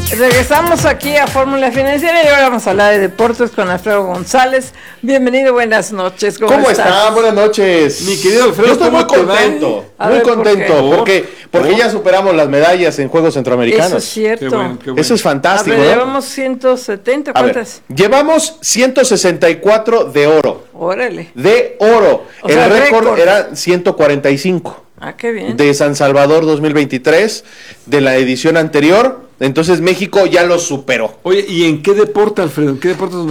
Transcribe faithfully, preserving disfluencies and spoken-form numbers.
Regresamos aquí a Fórmula Financiera y ahora vamos a hablar de deportes con Alfredo González. Bienvenido, buenas noches. ¿Cómo, ¿Cómo están? Buenas noches. Mi querido Alfredo, yo estoy muy contento, muy ver, contento, ¿por porque porque ¿Por? ya superamos las medallas en Juegos Centroamericanos. Eso es cierto. Qué bueno, qué bueno. Eso es fantástico. A ver, ¿no? llevamos ciento setenta, ¿cuántas? Ver, llevamos ciento sesenta y cuatro de oro. Órale. De oro. O El sea, récord récord. era ciento cuarenta y cinco. Ah, qué bien. De San Salvador dos mil veintitrés, de la edición anterior. Entonces México ya lo superó. Oye, ¿y en qué deporte, Alfredo? ¿En qué deporte?